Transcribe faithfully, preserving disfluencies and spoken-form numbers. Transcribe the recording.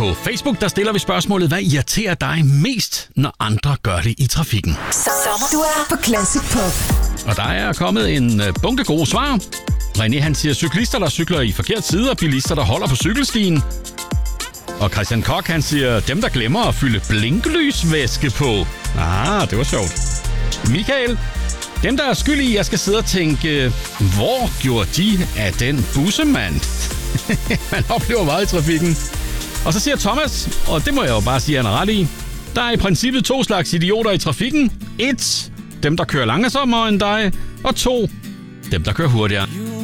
på Facebook, der stiller vi spørgsmålet, hvad irriterer dig mest, når andre gør det i trafikken? Sommer, du er på Classic Pop. Og der er kommet en bunke gode svar. René, han siger cyklister, der cykler i forkert side, og bilister, der holder på cykelstien. Og Christian Koch, han siger dem, der glemmer at fylde blinklysvæske på. Ah, det var sjovt. Michael, dem, der er skyld i, jeg skal sidde og tænke, hvor gjorde de af den bussemand? Man oplever meget i trafikken. Og så siger Thomas, og det må jeg jo bare sige, han er ret i. Der er i princippet to slags idioter i trafikken. Et, dem, der kører langsommere end dig. Og to, dem, der kører hurtigere.